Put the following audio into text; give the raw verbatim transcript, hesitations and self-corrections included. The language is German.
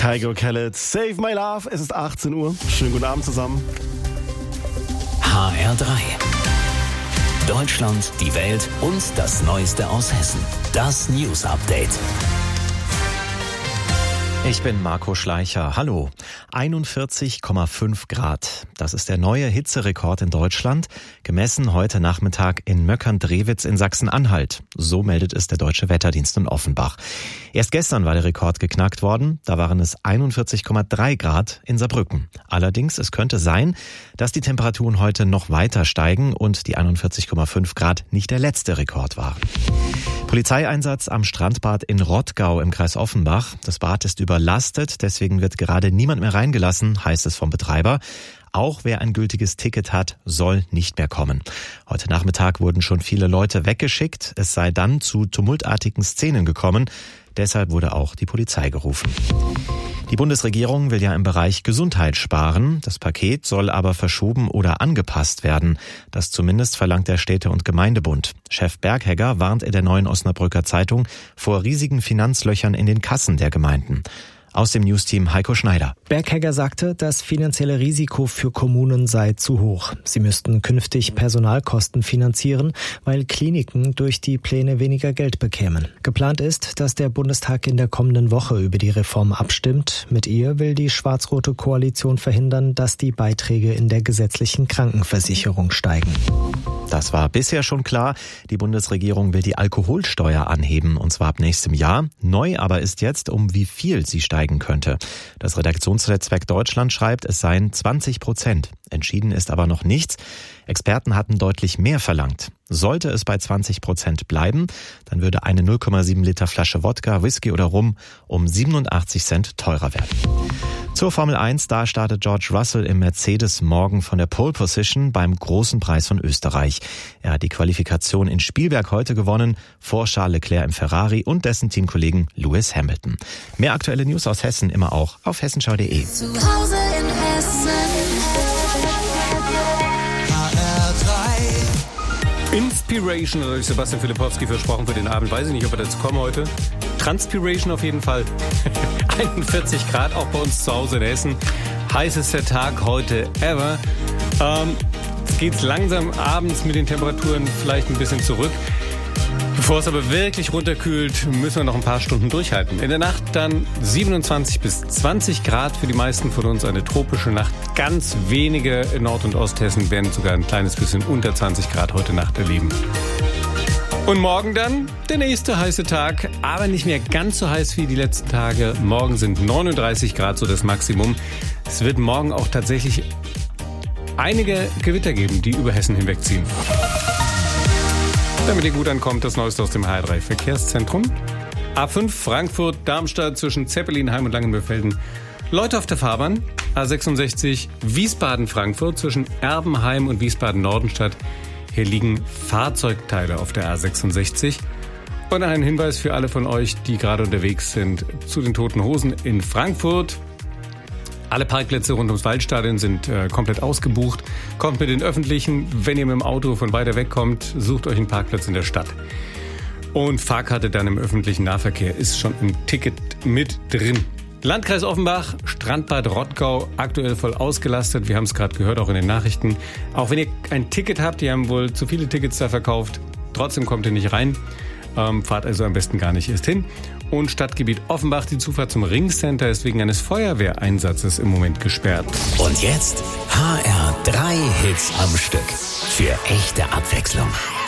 Kygo Khaled, Save My Love. Es ist achtzehn Uhr. Schönen guten Abend zusammen. H R drei. Deutschland, die Welt und das Neueste aus Hessen. Das News Update. Ich bin Marco Schleicher. Hallo. einundvierzig Komma fünf Grad. Das ist der neue Hitzerekord in Deutschland, gemessen heute Nachmittag in Möckern-Drewitz in Sachsen-Anhalt. So meldet es der Deutsche Wetterdienst in Offenbach. Erst gestern war der Rekord geknackt worden. Da waren es einundvierzig Komma drei Grad in Saarbrücken. Allerdings, es könnte sein, dass die Temperaturen heute noch weiter steigen und die einundvierzig Komma fünf Grad nicht der letzte Rekord waren. Polizeieinsatz am Strandbad in Rottgau im Kreis Offenbach. Das Bad ist überlastet, deswegen wird gerade niemand mehr reingelassen, heißt es vom Betreiber. Auch wer ein gültiges Ticket hat, soll nicht mehr kommen. Heute Nachmittag wurden schon viele Leute weggeschickt. Es sei dann zu tumultartigen Szenen gekommen. Deshalb wurde auch die Polizei gerufen. Die Bundesregierung will ja im Bereich Gesundheit sparen. Das Paket soll aber verschoben oder angepasst werden. Das zumindest verlangt der Städte- und Gemeindebund. Chef Berghegger warnt in der Neuen Osnabrücker Zeitung vor riesigen Finanzlöchern in den Kassen der Gemeinden. Aus dem Newsteam Heiko Schneider. Berghegger sagte, das finanzielle Risiko für Kommunen sei zu hoch. Sie müssten künftig Personalkosten finanzieren, weil Kliniken durch die Pläne weniger Geld bekämen. Geplant ist, dass der Bundestag in der kommenden Woche über die Reform abstimmt. Mit ihr will die schwarz-rote Koalition verhindern, dass die Beiträge in der gesetzlichen Krankenversicherung steigen. Das war bisher schon klar. Die Bundesregierung will die Alkoholsteuer anheben, und zwar ab nächstem Jahr. Neu aber ist jetzt, um wie viel sie steigen könnte. Das Redaktionsnetzwerk Deutschland schreibt, es seien zwanzig Prozent. Entschieden ist aber noch nichts. Experten hatten deutlich mehr verlangt. Sollte es bei zwanzig Prozent bleiben, dann würde eine null Komma sieben Liter Flasche Wodka, Whisky oder Rum um siebenundachtzig Cent teurer werden. Zur Formel eins, da startet George Russell im Mercedes morgen von der Pole Position beim Großen Preis von Österreich. Er hat die Qualifikation in Spielberg heute gewonnen, vor Charles Leclerc im Ferrari und dessen Teamkollegen Lewis Hamilton. Mehr aktuelle News aus Hessen immer auch auf hessenschau punkt de. Zu Hause in Hessen. H R drei. Inspiration, oder durch Sebastian Filipowski versprochen für den Abend. Weiß ich nicht, ob er dazu kommt heute. Transpiration auf jeden Fall. einundvierzig Grad auch bei uns zu Hause in Hessen. Heißester Tag heute ever. Ähm, jetzt geht's langsam abends mit den Temperaturen vielleicht ein bisschen zurück. Bevor es aber wirklich runterkühlt, müssen wir noch ein paar Stunden durchhalten. In der Nacht dann siebenundzwanzig bis zwanzig Grad für die meisten von uns. Eine tropische Nacht. Ganz wenige in Nord- und Osthessen werden sogar ein kleines bisschen unter zwanzig Grad heute Nacht erleben. Und morgen dann der nächste heiße Tag, aber nicht mehr ganz so heiß wie die letzten Tage. Morgen sind neununddreißig Grad so das Maximum. Es wird morgen auch tatsächlich einige Gewitter geben, die über Hessen hinwegziehen. Damit ihr gut ankommt, das Neueste aus dem H R drei Verkehrszentrum. A fünf Frankfurt, Darmstadt zwischen Zeppelinheim und Langenböfelden. Leute auf der Fahrbahn. A sechsundsechzig Wiesbaden-Frankfurt zwischen Erbenheim und Wiesbaden-Nordenstadt. Hier liegen Fahrzeugteile auf der A sechsundsechzig. Und ein Hinweis für alle von euch, die gerade unterwegs sind zu den Toten Hosen in Frankfurt. Alle Parkplätze rund ums Waldstadion sind äh, komplett ausgebucht. Kommt mit den Öffentlichen. Wenn ihr mit dem Auto von weiter weg kommt, sucht euch einen Parkplatz in der Stadt. Und Fahrkarte dann im öffentlichen Nahverkehr ist schon im Ticket mit drin. Landkreis Offenbach, Strandbad Rottgau, aktuell voll ausgelastet. Wir haben es gerade gehört, auch in den Nachrichten. Auch wenn ihr ein Ticket habt, die haben wohl zu viele Tickets da verkauft. Trotzdem kommt ihr nicht rein. Ähm, fahrt also am besten gar nicht erst hin. Und Stadtgebiet Offenbach, die Zufahrt zum Ringcenter ist wegen eines Feuerwehreinsatzes im Moment gesperrt. Und jetzt H R drei Hits am Stück. Für echte Abwechslung.